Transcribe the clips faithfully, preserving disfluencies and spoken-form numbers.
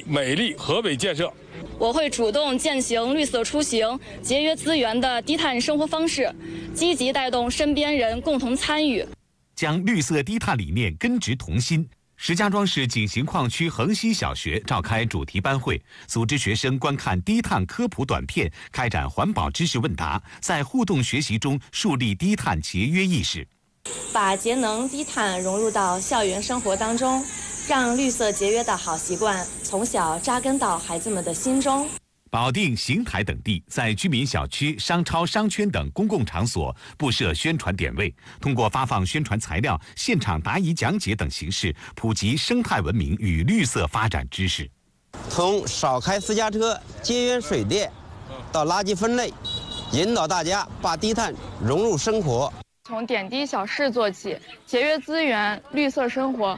美丽河北建设。 我会主动践行绿色出行、节约资源的低碳生活方式，积极带动身边人共同参与， 将绿色低碳理念根植同心。石家庄市景行矿区横溪小学召开主题班会，组织学生观看低碳科普短片，开展环保知识问答，在互动学习中树立低碳节约意识， 把节能低碳融入到校园生活当中，让绿色节约的好习惯从小扎根到孩子们的心中。 保定、邢台等地在居民小区、商超、商圈等公共场所布设宣传点位，通过发放宣传材料、现场答疑讲解等形式，普及生态文明与绿色发展知识。 从少开私家车、节约水电到垃圾分类，引导大家把低碳融入生活。 从点滴小事做起，节约资源，绿色生活。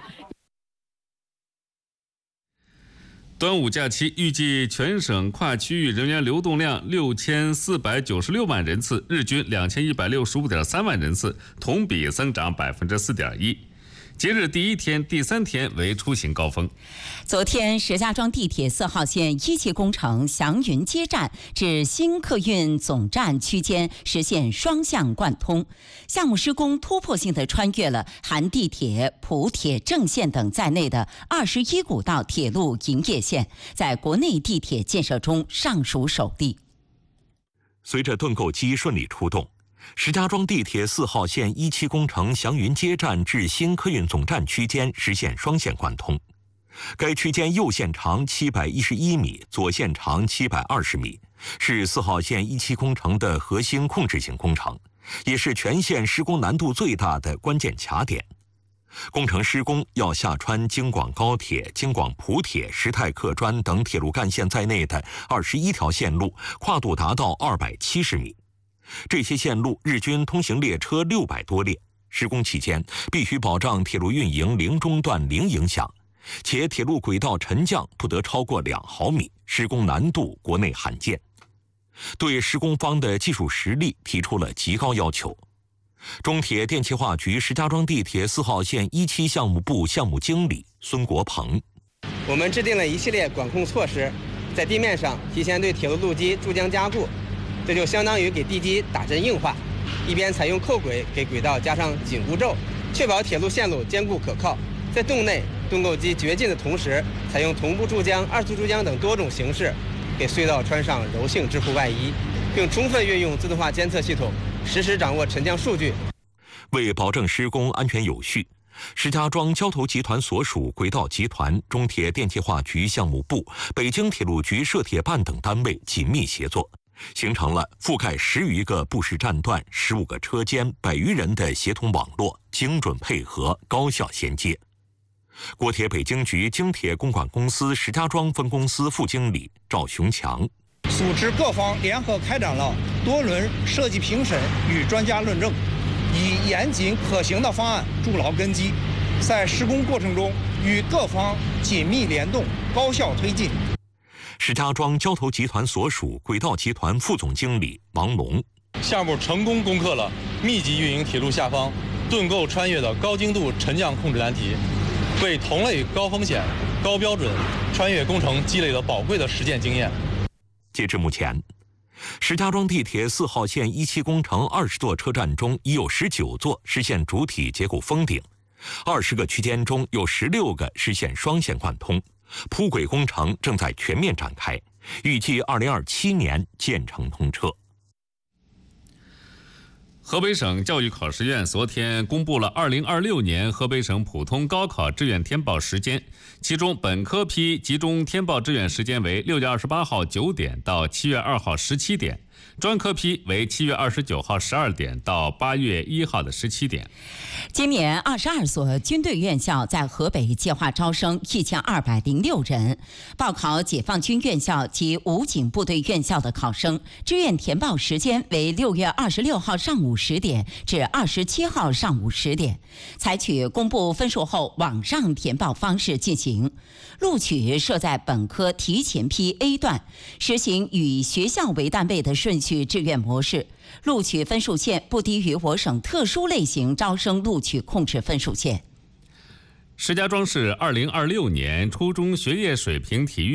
端午假期预计全省跨区域人员流动量六千四百九十六万人次，日均两千一百六十五点三万人次，同比增长百分之四点一。节日第一天、第三天为出行高峰。 昨天，石家庄地铁四号线一期工程祥云街站至新客运总站区间实现双向贯通。项目施工突破性地穿越了含地铁、普铁、郑线等在内的二十一股道铁路营业线，在国内地铁建设中尚属首例。 随着盾构机顺利出动，石家庄地铁四号线一期工程祥云街站至新客运总站区间实现双线贯通。该区间右线长七百一十一米，左线长七百二十米，是四号线一期工程的核心控制性工程，也是全线施工难度最大的关键卡点。工程施工要下穿京广高铁、京广普铁、石泰客专等铁路干线在内的二十一条线路，跨度达到二百七十米。这些线路日均通行列车六百多列，施工期间必须保障铁路运营零中断、零影响，且铁路轨道沉降不得超过两毫米，施工难度国内罕见。对施工方的技术实力提出了极高要求。中铁电气化局石家庄地铁四号线一期项目部项目经理孙国鹏： 我们制定了一系列管控措施，在地面上提前对铁路路基注浆加固，这就相当于给地基打针硬化，一边采用扣轨给轨道加上紧箍咒，确保铁路线路坚固可靠。在洞内盾构机掘进的同时，采用同步注浆、二次注浆等多种形式，给隧道穿上柔性支护外衣，并充分运用自动化监测系统，实时掌握沉降数据。 为保证施工安全有序，石家庄交投集团所属轨道集团、中铁电气化局项目部、北京铁路局涉铁办等单位紧密协作，形成了覆盖十余个布市站段、十五个车间、百余人的协同网络，精准配合，高效衔接。国铁北京局京铁公管公司石家庄分公司副经理赵雄强： 组织各方联合开展了多轮设计评审与专家论证，以严谨可行的方案筑牢根基，在施工过程中与各方紧密联动，高效推进。 石家庄交投集团所属轨道集团副总经理王龙： 项目成功攻克了密集运营铁路下方盾构穿越的高精度沉降控制难题，为同类高风险、高标准穿越工程积累了宝贵的实践经验。 截至目前，石家庄地铁四号线一期工程二十座车站中，已有十九座实现主体结构封顶，二十个区间中有十六个实现双线贯通，铺轨工程正在全面展开，预计二零二七年建成通车。 河北省教育考试院昨天公布了二零二六年河北省普通高考志愿填报时间，其中本科批集中填报志愿时间为六月二十八号九点到七月二号十七点，专科批为七月二十九号十二点到八月一号的十七点。 今年二十二所军队院校在河北计划招生一千二百零六人，报考解放军院校及武警部队院校的考生，志愿填报时间为六月二十六号上午十点至二十七号上午十点，采取公布分数后网上填报方式进行。录取设在本科提前批 A 段，实行以学校为单位的顺序志愿模式，录取分数线不低于我省特殊类型招生录取控制分数线。 石家庄市二零二六年初中学业水平体育